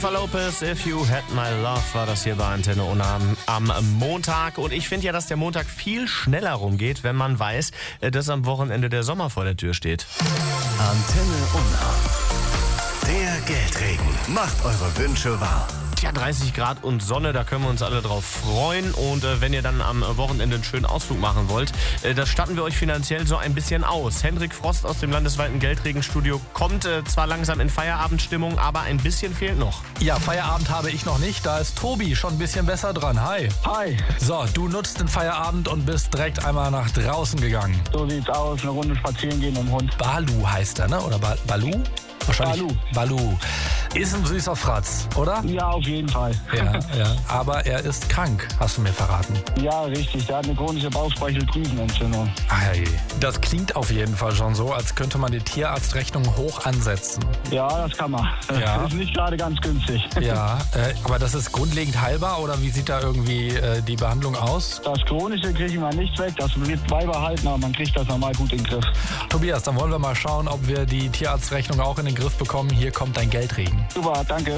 Lopez, If You Had My Love, war das hier bei Antenne Unna am Montag. Und ich finde ja, dass der Montag viel schneller rumgeht, wenn man weiß, dass am Wochenende der Sommer vor der Tür steht. Antenne Unna. Der Geldregen macht eure Wünsche wahr. Tja, 30 Grad und Sonne, da können wir uns alle drauf freuen. Und wenn ihr dann am Wochenende einen schönen Ausflug machen wollt, das statten wir euch finanziell so ein bisschen aus. Hendrik Frost aus dem landesweiten Geldregenstudio kommt zwar langsam in Feierabendstimmung, aber ein bisschen fehlt noch. Ja, Feierabend habe ich noch nicht. Da ist Tobi schon ein bisschen besser dran. Hi. Hi. So, du nutzt den Feierabend und bist direkt einmal nach draußen gegangen. So sieht's aus, eine Runde spazieren gehen mit dem Hund. Balu heißt er, ne? Oder Balu? Wahrscheinlich Balu. Ist ein süßer Fratz, oder? Ja, auf jeden Fall. Ja. Aber er ist krank, hast du mir verraten. Ja, richtig. Der hat eine chronische Bauchspeicheldrüsenentzündung. Ei. Das klingt auf jeden Fall schon so, als könnte man die Tierarztrechnung hoch ansetzen. Ja, das kann man. Ja. Das ist nicht gerade ganz günstig. Ja, aber das ist grundlegend heilbar oder wie sieht da irgendwie die Behandlung aus? Das Chronische kriegen wir nicht weg, das wird beibehalten, aber man kriegt das normal gut in den Griff. Tobias, dann wollen wir mal schauen, ob wir die Tierarztrechnung auch in den Griff bekommen. Hier kommt dein Geldregen. Super, danke.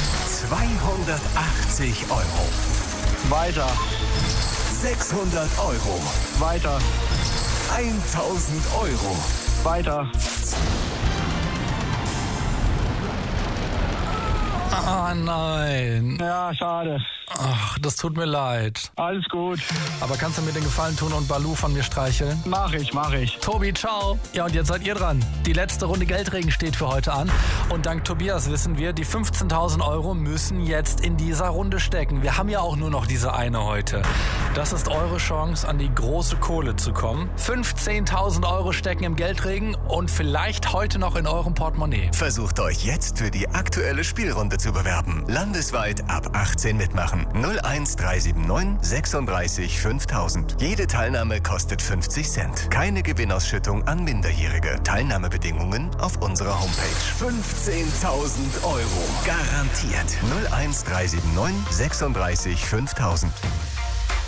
280 Euro. Weiter, 600 Euro. weiter, 1000 Euro. weiter. Ah, nein. Ja, schade. Ach, das tut mir leid. Alles gut. Aber kannst du mir den Gefallen tun und Balu von mir streicheln? Mach ich. Tobi, ciao. Ja, und jetzt seid ihr dran. Die letzte Runde Geldregen steht für heute an. Und dank Tobias wissen wir, die 15.000 Euro müssen jetzt in dieser Runde stecken. Wir haben ja auch nur noch diese eine heute. Das ist eure Chance, an die große Kohle zu kommen. 15.000 Euro stecken im Geldregen und vielleicht heute noch in eurem Portemonnaie. Versucht euch jetzt für die aktuelle Spielrunde zu bewerben. Landesweit ab 18 mitmachen. 01379 36 5000. Jede Teilnahme kostet 50 Cent. Keine Gewinnausschüttung an Minderjährige. Teilnahmebedingungen auf unserer Homepage. 15.000 Euro. Garantiert. 01379 36 5000.